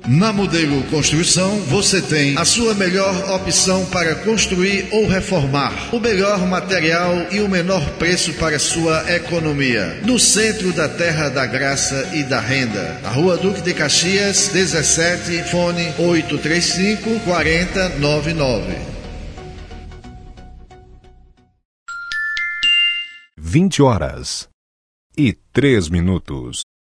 Na Modelo Construção, você tem a sua melhor opção para construir ou reformar. O melhor material e o menor preço para sua economia. No centro da Terra da Graça e da Renda. Na Rua Duque de Caxias, 17, fone 835-4099. 20h03.